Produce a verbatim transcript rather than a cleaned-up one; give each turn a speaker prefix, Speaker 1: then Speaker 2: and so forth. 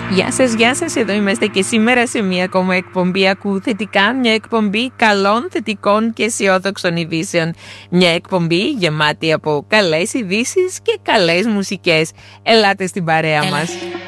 Speaker 1: Γεια σας, γεια σας, εδώ είμαστε και σήμερα σε μια ακόμα εκπομπή Ακού Θετικά, μια εκπομπή καλών, θετικών και αισιόδοξων ειδήσεων. Μια εκπομπή γεμάτη από καλές ειδήσεις και καλές μουσικές. Ελάτε στην παρέα μας.